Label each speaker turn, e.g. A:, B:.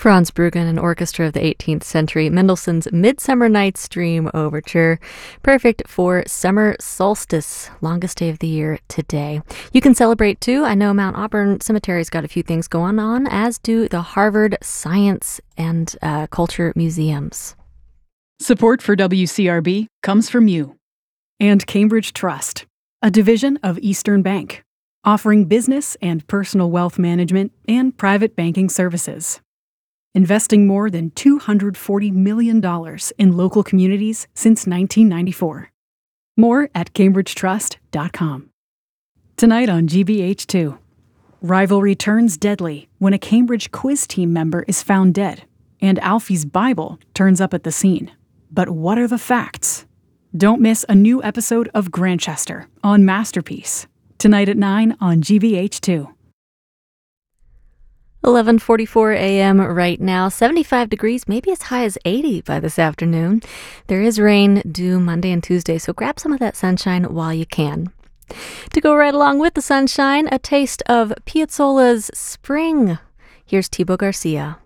A: Franz Bruggen, an orchestra of the 18th century, Mendelssohn's Midsummer Night's Dream Overture, perfect for summer solstice, longest day of the year today. You can celebrate too. I know Mount Auburn Cemetery's got a few things going on, as do the Harvard Science and Culture Museums.
B: Support for WCRB comes from you and Cambridge Trust, a division of Eastern Bank, offering business and personal wealth management and private banking services. Investing more than $240 million in local communities since 1994. More at cambridgetrust.com. Tonight on GBH2, rivalry turns deadly when a Cambridge quiz team member is found dead, and Alfie's Bible turns up at the scene. But what are the facts? Don't miss a new episode of Grantchester on Masterpiece, tonight at 9 on GBH2.
A: 11:44 a.m. right now, 75 degrees, maybe as high as 80 by this afternoon. There is rain due Monday and Tuesday, so grab some of that sunshine while you can. To go right along with the sunshine, a taste of Piazzolla's Spring. Here's Thibaut Garcia.